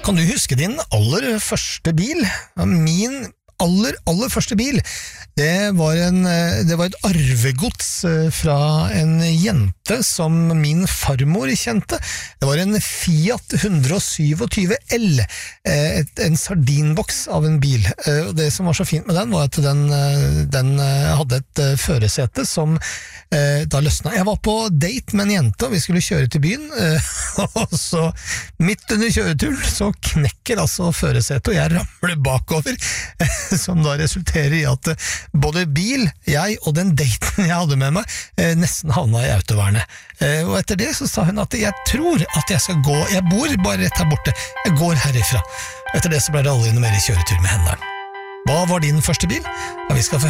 Kan du huske din aller første bil? Min aller første bil, det var et arvegods fra en jente som min farmor kjente. Det var en Fiat 127L, en sardinboks av en bil. Det som var så fint med den var at den hadde et føresete som da løsna. Jeg var på date med en jente, og vi skulle kjøre til byen, og så midt under kjøreturen så knekker altså føresetet, og jeg ramler bakover, som da resulterer i at både bil, jeg og den daten jeg hadde med meg, nesten havna i autovernet. Og etter det så sa hun at jeg tror at jeg skal gå, jeg bor bare rett her borte, jeg går herifra. Etter det så ble det aldri noe mer kjøretur med henne. Hva var din første bil? Ja, vi skal få